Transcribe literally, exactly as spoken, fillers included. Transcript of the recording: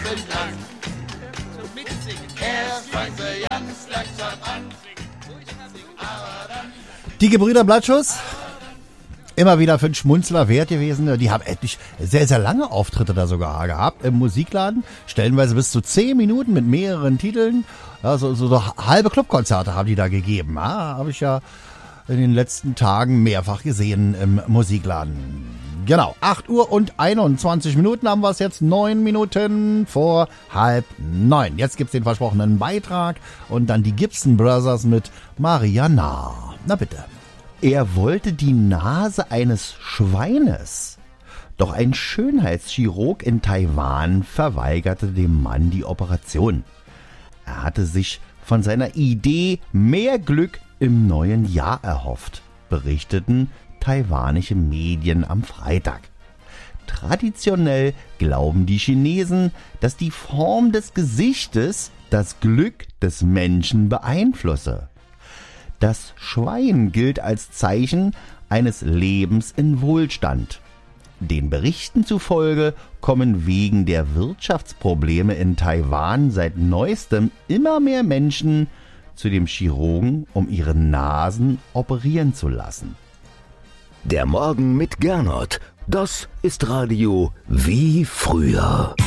Land. Erst fangen sie ganz langsam an. Die Gebrüder Blattschuss, immer wieder für einen Schmunzler wert gewesen. Die haben etlich sehr, sehr lange Auftritte da sogar gehabt im Musikladen. Stellenweise bis zu zehn Minuten mit mehreren Titeln. Ja, so, so, so halbe Clubkonzerte haben die da gegeben. Ja, habe ich ja in den letzten Tagen mehrfach gesehen im Musikladen. Genau, acht Uhr und einundzwanzig Minuten haben wir es jetzt, neun Minuten vor halb neun. Jetzt gibt's den versprochenen Beitrag und dann die Gibson Brothers mit Mariana. Na bitte. Er wollte die Nase eines Schweines. Doch ein Schönheitschirurg in Taiwan verweigerte dem Mann die Operation. Er hatte sich von seiner Idee mehr Glück im neuen Jahr erhofft, berichteten taiwanische Medien am Freitag. Traditionell glauben die Chinesen, dass die Form des Gesichtes das Glück des Menschen beeinflusse. Das Schwein gilt als Zeichen eines Lebens in Wohlstand. Den Berichten zufolge kommen wegen der Wirtschaftsprobleme in Taiwan seit neuestem immer mehr Menschen zu dem Chirurgen, um ihre Nasen operieren zu lassen. Der Morgen mit Gernot, das ist Radio wie früher.